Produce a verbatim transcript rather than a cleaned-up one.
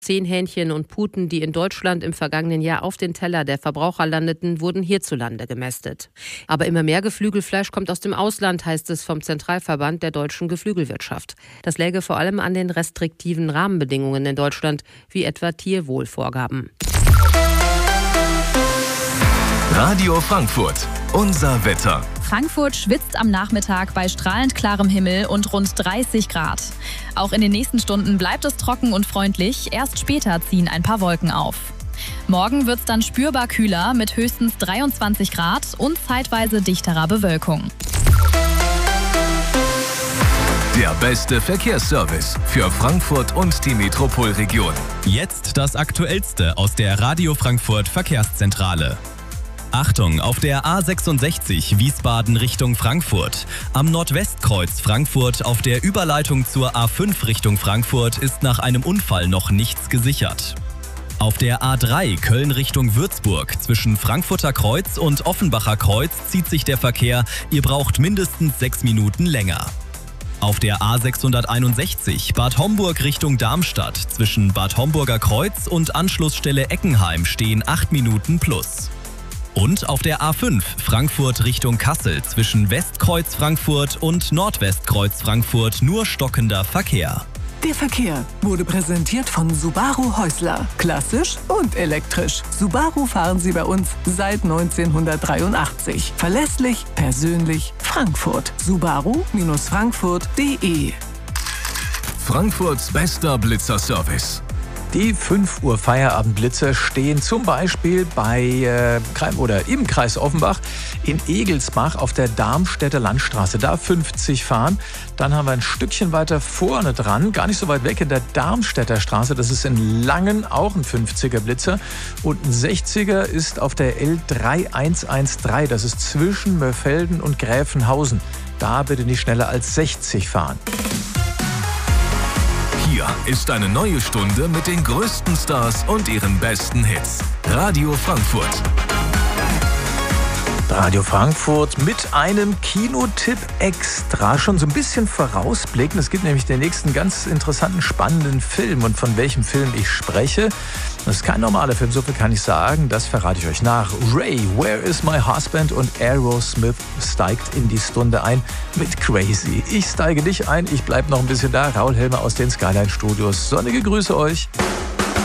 Zehn Hähnchen und Puten, die in Deutschland im vergangenen Jahr auf den Teller der Verbraucher landeten, wurden hierzulande gemästet. Aber immer mehr Geflügelfleisch kommt aus dem Ausland, heißt es vom Zentralverband der deutschen Geflügelwirtschaft. Das läge vor allem an den restriktiven Rahmenbedingungen in Deutschland, wie etwa Tierwohlvorgaben. Radio Frankfurt, unser Wetter. Frankfurt schwitzt am Nachmittag bei strahlend klarem Himmel und rund dreißig Grad. Auch in den nächsten Stunden bleibt es trocken und freundlich. Erst später ziehen ein paar Wolken auf. Morgen wird es dann spürbar kühler mit höchstens dreiundzwanzig Grad und zeitweise dichterer Bewölkung. Der beste Verkehrsservice für Frankfurt und die Metropolregion. Jetzt das Aktuellste aus der Radio Frankfurt Verkehrszentrale. Achtung, auf der A sechsundsechzig Wiesbaden Richtung Frankfurt. Am Nordwestkreuz Frankfurt auf der Überleitung zur A fünf Richtung Frankfurt ist nach einem Unfall noch nichts gesichert. Auf der A drei Köln Richtung Würzburg zwischen Frankfurter Kreuz und Offenbacher Kreuz zieht sich der Verkehr. Ihr braucht mindestens sechs Minuten länger. Auf der A sechshunderteinundsechzig Bad Homburg Richtung Darmstadt zwischen Bad Homburger Kreuz und Anschlussstelle Eckenheim stehen acht Minuten plus. Und auf der A fünf Frankfurt Richtung Kassel zwischen Westkreuz Frankfurt und Nordwestkreuz Frankfurt nur stockender Verkehr. Der Verkehr wurde präsentiert von Subaru Häusler. Klassisch und elektrisch. Subaru fahren Sie bei uns seit neunzehnhundertdreiundachtzig. Verlässlich, persönlich, Frankfurt. Subaru Frankfurt punkt de. Frankfurts bester Blitzerservice. Die fünf Uhr Feierabendblitzer stehen zum Beispiel bei äh, oder im Kreis Offenbach in Egelsbach auf der Darmstädter Landstraße. Da fünfzig fahren. Dann haben wir ein Stückchen weiter vorne dran, gar nicht so weit weg in der Darmstädter Straße. Das ist in Langen auch ein fünfziger Blitzer. Und ein sechziger ist auf der L drei eins eins drei. Das ist zwischen Mörfelden und Gräfenhausen. Da bitte nicht schneller als sechzig fahren. Hier ist eine neue Stunde mit den größten Stars und ihren besten Hits. Radio Frankfurt. Radio Frankfurt mit einem Kinotipp extra. Schon so ein bisschen vorausblicken. Es gibt nämlich den nächsten ganz interessanten, spannenden Film. Und von welchem Film ich spreche, das ist kein normaler Film, so viel kann ich sagen. Das verrate ich euch nach. Ray, Where is my husband? Und Aerosmith steigt in die Stunde ein mit Crazy. Ich steige dich ein, ich bleibe noch ein bisschen da. Raul Helmer aus den Skyline Studios. Sonnige Grüße euch.